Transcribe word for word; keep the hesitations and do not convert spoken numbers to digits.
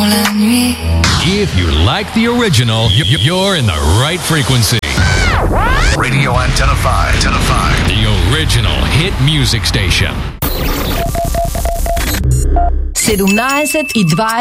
pour la nuit. If you like the original, y- y- you're in the right frequency. Radio Antenna five. Antenna five. The original hit music station. sedemnaest i dvajset